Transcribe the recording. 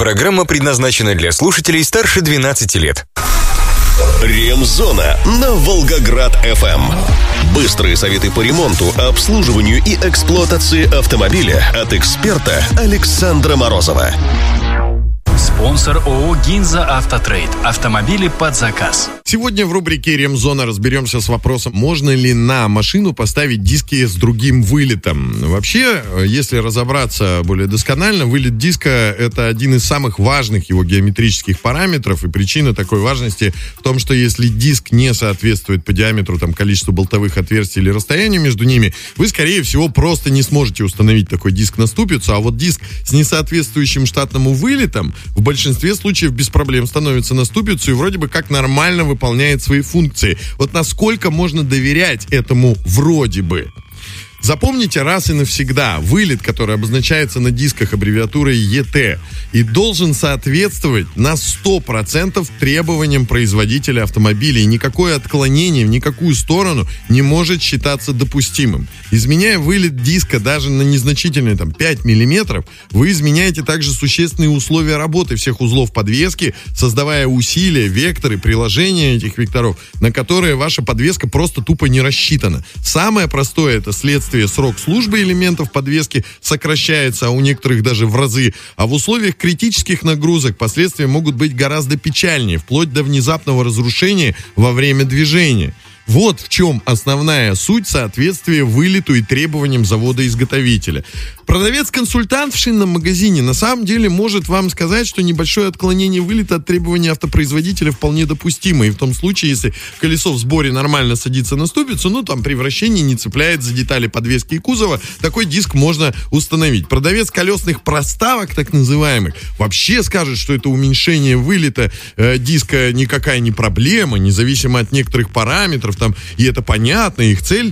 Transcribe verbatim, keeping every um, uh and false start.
Программа предназначена для слушателей старше двенадцати лет. Ремзона на Волгоград-ФМ. Быстрые советы по ремонту, обслуживанию и эксплуатации автомобиля от эксперта Александра Морозова. Спонсор ООО «Гинза Автотрейд». Автомобили под заказ. Сегодня в рубрике «Ремзона» разберемся с вопросом, можно ли на машину поставить диски с другим вылетом. Вообще, если разобраться более досконально, вылет диска – это один из самых важных его геометрических параметров, и причина такой важности в том, что если диск не соответствует по диаметру, там, количеству болтовых отверстий или расстоянию между ними, вы, скорее всего, просто не сможете установить такой диск на ступицу, а вот диск с несоответствующим штатному вылетом в большинстве случаев без проблем становится на ступицу и вроде бы как нормально выполняет свои функции. Вот насколько можно доверять этому вроде бы? Запомните раз и навсегда, вылет, который обозначается на дисках аббревиатурой и тэ, и должен соответствовать на сто процентов требованиям производителя автомобиля, и никакое отклонение в никакую сторону не может считаться допустимым. Изменяя вылет диска даже на незначительные там, пять миллиметров, вы изменяете также существенные условия работы всех узлов подвески, создавая усилия, векторы, приложения этих векторов, на которые ваша подвеска просто тупо не рассчитана. Самое простое — это следствие срок службы элементов подвески сокращается, а у некоторых даже в разы. А в условиях критических нагрузок последствия могут быть гораздо печальнее, вплоть до внезапного разрушения во время движения. Вот в чем основная суть соответствия вылету и требованиям завода-изготовителя. Продавец-консультант в шинном магазине на самом деле может вам сказать, что небольшое отклонение вылета от требований автопроизводителя вполне допустимо. И в том случае, если колесо в сборе нормально садится на ступицу, ну там при вращении не цепляет за детали подвески и кузова, такой диск можно установить. Продавец колесных проставок, так называемых, вообще скажет, что это уменьшение вылета э, диска никакая не проблема, независимо от некоторых параметров, там, и это понятно, их цель